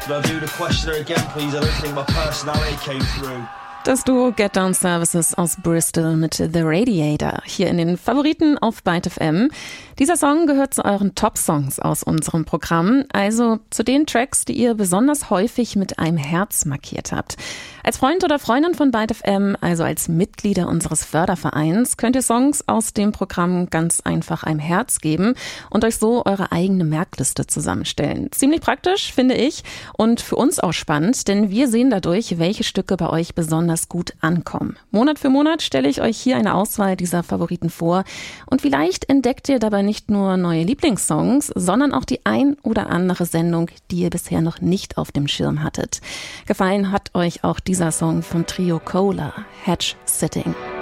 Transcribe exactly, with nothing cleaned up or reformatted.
Will I do the questioner again, please? I don't think my personality came through. Das Duo Get Down Services aus Bristol mit The Radiator hier in den Favoriten auf Byte F M. Dieser Song gehört zu euren Top-Songs aus unserem Programm, also zu den Tracks, die ihr besonders häufig mit einem Herz markiert habt. Als Freund oder Freundin von Byte F M, also als Mitglieder unseres Fördervereins, könnt ihr Songs aus dem Programm ganz einfach einem Herz geben und euch so eure eigene Merkliste zusammenstellen. Ziemlich praktisch, finde ich, und für uns auch spannend, denn wir sehen dadurch, welche Stücke bei euch besonders gut ankommen. Monat für Monat stelle ich euch hier eine Auswahl dieser Favoriten vor und vielleicht entdeckt ihr dabei nicht nur neue Lieblingssongs, sondern auch die ein oder andere Sendung, die ihr bisher noch nicht auf dem Schirm hattet. Gefallen hat euch auch dieser Song vom Trio Cola, Hedge Sitting.